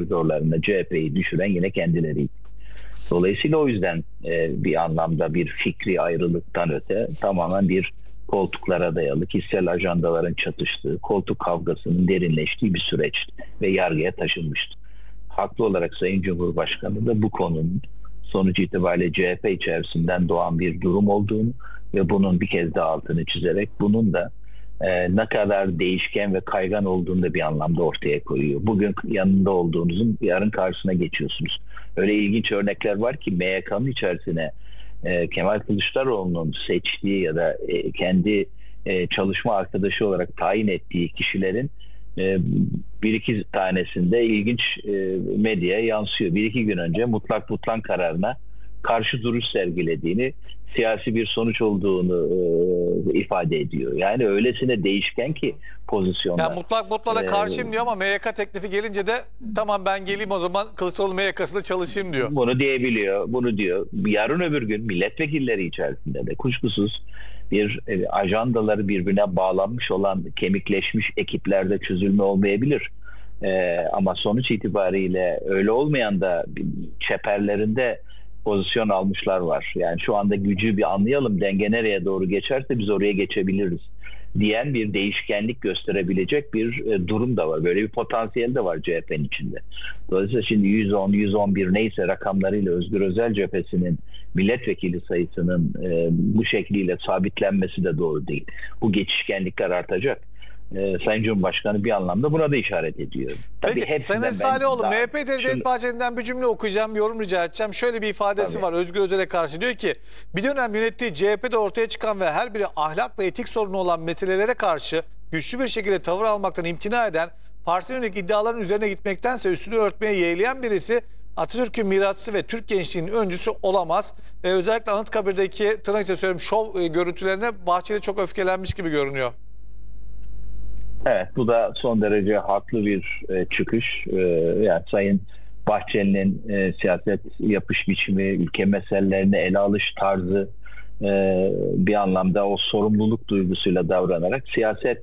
koridorlarında CHP'yi düşüren yine kendileriydi. Dolayısıyla o yüzden bir anlamda bir fikri ayrılıktan öte tamamen bir koltuklara dayalı, kişisel ajandaların çatıştığı, koltuk kavgasının derinleştiği bir süreçti ve yargıya taşınmıştı. Haklı olarak Sayın Cumhurbaşkanı da bu konunun sonuç itibariyle CHP içerisinden doğan bir durum olduğunu ve bunun bir kez daha altını çizerek bunun da ne kadar değişken ve kaygan olduğunu da bir anlamda ortaya koyuyor. Bugün yanında olduğunuzun yarın karşısına geçiyorsunuz. Öyle ilginç örnekler var ki MYK'nın içerisine Kemal Kılıçdaroğlu'nun seçtiği ya da kendi çalışma arkadaşı olarak tayin ettiği kişilerin bir iki tanesinde ilginç medyaya yansıyor. Bir iki gün önce mutlak butlan kararına karşı duruş sergilediğini, siyasi bir sonuç olduğunu ifade ediyor. Yani öylesine değişken ki pozisyonlar. Yani mutlak butlana karşıyım diyor ama MYK teklifi gelince de tamam ben geleyim o zaman Kılıçdaroğlu MYK'sında çalışayım diyor. Bunu diyebiliyor, bunu diyor. Yarın öbür gün milletvekilleri içerisinde de kuşkusuz bir ajandaları birbirine bağlanmış olan kemikleşmiş ekiplerde çözülme olmayabilir. Ama sonuç itibariyle öyle olmayan da çeperlerinde pozisyon almışlar var. Yani şu anda gücü bir anlayalım, denge nereye doğru geçerse biz oraya geçebiliriz diyen bir değişkenlik gösterebilecek bir durum da var. Böyle bir potansiyel de var CHP'nin içinde. Dolayısıyla şimdi 110, 111 neyse rakamlarıyla Özgür Özel cephesinin milletvekili sayısının bu şekliyle sabitlenmesi de doğru değil. Bu geçişkenlikler artacak. Sayın Cumhurbaşkanı bir anlamda buna da işaret ediyor. Peki Sayın Salihoğlu, MHP lideri Devlet Bahçeli'nden bir cümle okuyacağım, yorum rica edeceğim. Şöyle bir ifadesi var Özgür Özel'e karşı. Diyor ki bir dönem yönettiği CHP'de ortaya çıkan ve her biri ahlak ve etik sorunu olan meselelere karşı güçlü bir şekilde tavır almaktan imtina eden, partisine yönelik iddiaların üzerine gitmektense üstünü örtmeye yeğleyen birisi Atatürk'ün mirasçısı ve Türk gençliğinin öncüsü olamaz. Özellikle Anıtkabir'deki tırnak içinde söylüyorum şov görüntülerine Bahçeli çok öfkelenmiş gibi görünüyor. Evet, bu da son derece haklı bir çıkış. Yani Sayın Bahçeli'nin siyaset yapış biçimi, ülke meselelerini ele alış tarzı bir anlamda o sorumluluk duygusuyla davranarak siyaset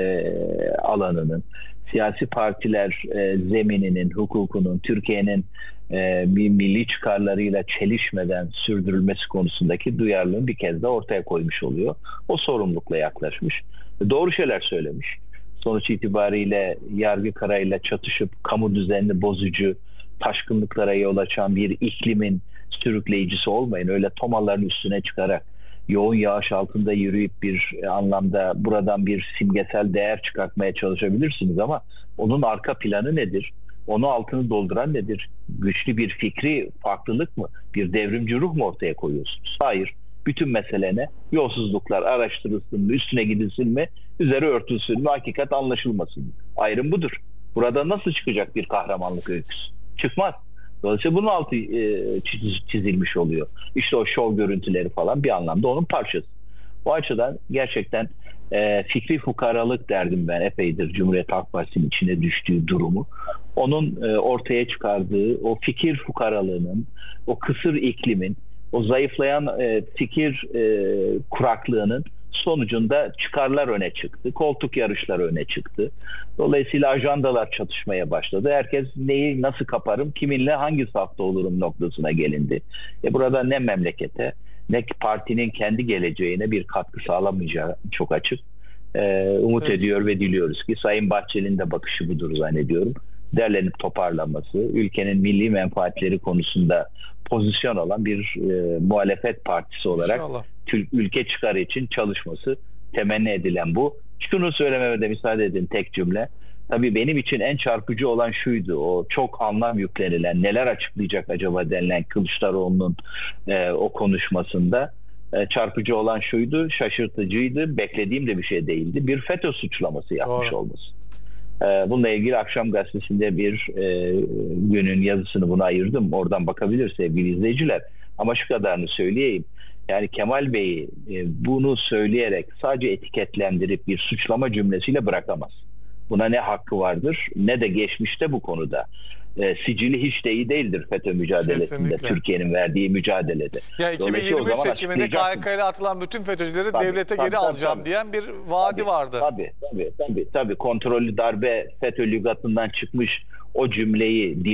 alanının, siyasi partiler zemininin, hukukunun, Türkiye'nin milli çıkarlarıyla çelişmeden sürdürülmesi konusundaki duyarlılığını bir kez daha ortaya koymuş oluyor. O sorumlulukla yaklaşmış. Doğru şeyler söylemiş. Sonuç itibariyle yargı kararıyla çatışıp kamu düzenini bozucu, taşkınlıklara yol açan bir iklimin sürükleyicisi olmayın. Öyle tomaların üstüne çıkarak yoğun yağış altında yürüyüp bir anlamda buradan bir simgesel değer çıkartmaya çalışabilirsiniz ama onun arka planı nedir? Onu altını dolduran nedir? Güçlü bir fikri farklılık mı? Bir devrimci ruh mu ortaya koyuyorsunuz? Hayır. Bütün mesele ne? Yolsuzluklar araştırılsın mı, üstüne gidilsin mi, üzeri örtülsün mü, hakikat anlaşılmasın mı? Ayrım budur. Burada nasıl çıkacak bir kahramanlık öyküsü? Çıkmaz. Dolayısıyla bunun altı çizilmiş oluyor. İşte o şov görüntüleri falan bir anlamda onun parçası. Bu açıdan gerçekten fikri fukaralık derdim ben epeydir Cumhuriyet Halk Partisi'nin içine düştüğü durumu. Onun ortaya çıkardığı o fikir fukaralığının, o kısır iklimin, o zayıflayan fikir kuraklığının sonucunda çıkarlar öne çıktı. Koltuk yarışları öne çıktı. Dolayısıyla ajandalar çatışmaya başladı. Herkes neyi nasıl kaparım, kiminle hangi safta olurum noktasına gelindi. Burada ne memlekete ne partinin kendi geleceğine bir katkı sağlamayacağı çok açık. Umut ediyor ve diliyoruz ki Sayın Bahçeli'nin de bakışı budur zannediyorum. Derlenip toparlanması, ülkenin milli menfaatleri konusunda pozisyon alan bir muhalefet partisi olarak ülke çıkarı için çalışması temenni edilen bu. Şunu söylememe de müsaade edin tek cümle. Tabii benim için en çarpıcı olan şuydu. O çok anlam yüklenilen, neler açıklayacak acaba denilen Kılıçdaroğlu'nun o konuşmasında çarpıcı olan şuydu, şaşırtıcıydı, beklediğim de bir şey değildi. Bir FETÖ suçlaması yapmış olması. Bununla ilgili Akşam Gazetesi'nde bir günün yazısını buna ayırdım. Oradan bakabilir sevgili izleyiciler. Ama şu kadarını söyleyeyim. Yani Kemal Bey'i bunu söyleyerek sadece etiketlendirip bir suçlama cümlesiyle bırakamaz. Buna ne hakkı vardır ne de geçmişte bu konuda. Sicili hiç de iyi değildir FETÖ mücadelesinde, Türkiye'nin verdiği mücadelede. Ya 2023 seçiminde KHK'ya atılan bütün FETÖ'cüleri devlete geri alacağım diyen bir vaadi vardı. Tabii. Kontrollü darbe FETÖ lügatından çıkmış o cümleyi